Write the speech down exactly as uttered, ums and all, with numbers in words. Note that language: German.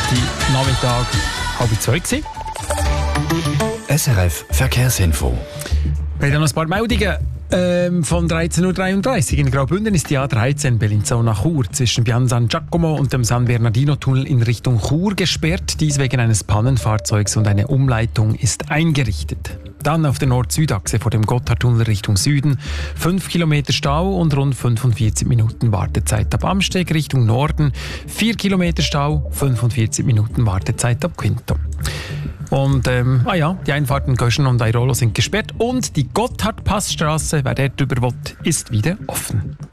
Nachmittag halb zwei gewesen. S R F Verkehrsinfo. Wir haben noch ein paar Meldungen. Ähm, von dreizehn Uhr dreiunddreißig in Graubünden ist die A dreizehn Bellinzona Chur zwischen Pian San Giacomo und dem San Bernardino-Tunnel in Richtung Chur gesperrt. Dies wegen eines Pannenfahrzeugs und eine Umleitung ist eingerichtet. Dann auf der Nord-Süd-Achse vor dem Gotthardtunnel Richtung Süden fünf Kilometer Stau und rund fünfundvierzig Minuten Wartezeit ab Amsteg Richtung Norden, vier Kilometer Stau, fünfundvierzig Minuten Wartezeit ab Quinto. Und ähm, ah ja, die Einfahrten Göschen und Airolo sind gesperrt und die Gotthardpassstraße, wer dort drüber will, ist wieder offen.